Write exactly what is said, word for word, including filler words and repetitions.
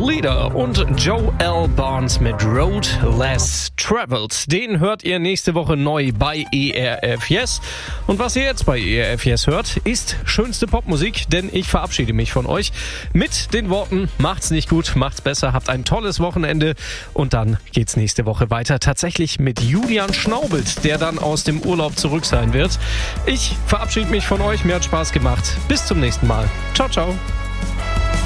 Leader und Joe L. Barnes mit Road Less Traveled. Den hört ihr nächste Woche neu bei E R F Yes. Und was ihr jetzt bei E R F Yes hört, ist schönste Popmusik, denn ich verabschiede mich von euch mit den Worten: macht's nicht gut, macht's besser, habt ein tolles Wochenende und dann geht's nächste Woche weiter. Tatsächlich mit Julian Schnaubelt, der dann aus dem Urlaub zurück sein wird. Ich verabschiede mich von euch, mir hat Spaß gemacht. Bis zum nächsten Mal. Ciao, ciao.